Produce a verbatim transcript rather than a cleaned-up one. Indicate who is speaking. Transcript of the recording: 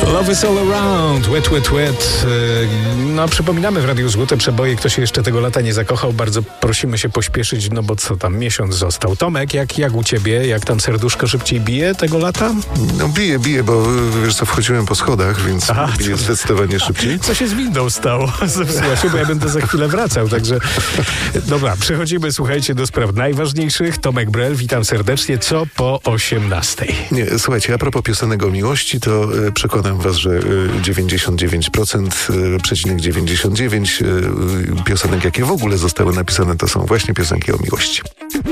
Speaker 1: Love is all around, wet, wet, wet. No, przypominamy w Radiu Złote Przeboje. Kto się jeszcze tego lata nie zakochał, bardzo prosimy się pośpieszyć, no bo co tam, miesiąc został. Tomek, jak, jak u ciebie? Jak tam serduszko szybciej bije tego lata?
Speaker 2: No bije, bije, bo wiesz co, wchodziłem po schodach, więc Aha, bije to... zdecydowanie szybciej.
Speaker 1: Co się z windą stało? Zepsuła się, bo ja będę za chwilę wracał, także... Dobra, przechodzimy, słuchajcie, do spraw najważniejszych. Tomek Brel, witam serdecznie. Co po osiemnastej?
Speaker 2: Nie, słuchajcie, a propos piosenek o miłości, to y, przekonam was, że y, dziewięćdziesiąt dziewięć procent, y, przecinek dziewięćdziesiąt dziewięć y, piosenek, jakie w ogóle zostały napisane, to są właśnie piosenki o miłości.